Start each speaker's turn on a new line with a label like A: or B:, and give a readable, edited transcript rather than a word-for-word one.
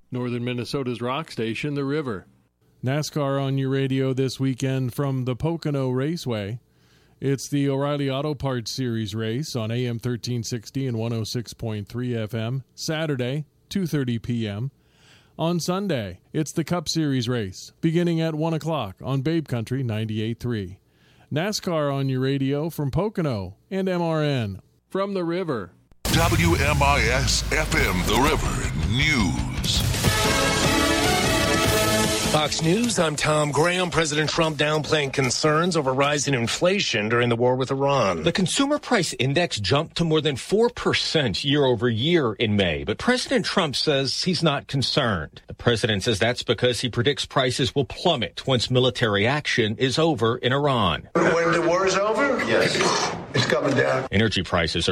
A: Northern Minnesota's rock station, The River.
B: NASCAR on your radio this weekend from the Pocono Raceway. It's the O'Reilly Auto Parts Series race on AM 1360 and 106.3 FM, Saturday, 2:30 p.m. On Sunday, it's the Cup Series race, beginning at 1 o'clock on Babe Country 98.3. NASCAR on your radio from Pocono and MRN.
A: From The River.
C: WMIS-FM The River News.
D: Fox News, I'm Tom Graham. President Trump downplaying concerns over rising inflation during the war with Iran.
E: The consumer price index jumped to more than 4% year over year in May, but President Trump says he's not concerned. The president says that's because he predicts prices will plummet once military action is over in Iran.
F: When the war is over, yes, it's coming down.
E: Energy prices are